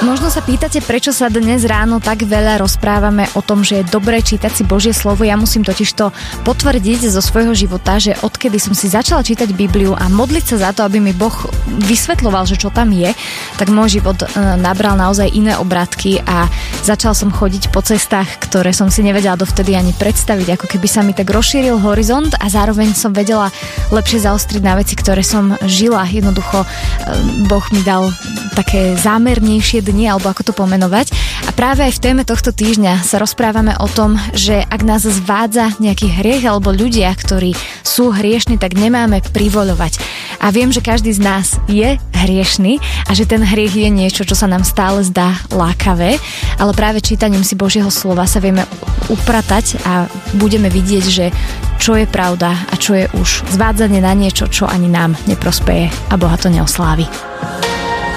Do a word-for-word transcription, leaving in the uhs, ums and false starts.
Možno sa pýtate, prečo sa dnes ráno tak veľa rozprávame o tom, že je dobré čítať si Božie slovo. Ja musím totiž to potvrdiť zo svojho života, že odkedy som si začala čítať Bibliu a modliť sa za to, aby mi Boh vysvetľoval, že čo tam je, tak môj život nabral naozaj iné obratky a začal som chodiť po cestách, ktoré som si nevedela dovtedy ani predstaviť, ako keby sa mi tak rozšíril horizont a zároveň som vedela lepšie zaostriť na veci, ktoré som žila. Jednoducho Boh mi dal také zámernejšie dni, alebo ako to pomenovať. A práve aj v téme tohto týždňa sa rozprávame o tom, že ak nás zvádza nejaký hriech alebo ľudia, ktorí sú hriešni, tak nemáme privoľovať. A viem, že každý z nás je hriešny a že ten hriech je niečo, čo sa nám stále zdá lákavé, ale práve čítaním si Božieho slova sa vieme upratať a budeme vidieť, že čo je pravda a čo je už zvádzanie na niečo, čo ani nám neprospeje a Boha to neoslávi.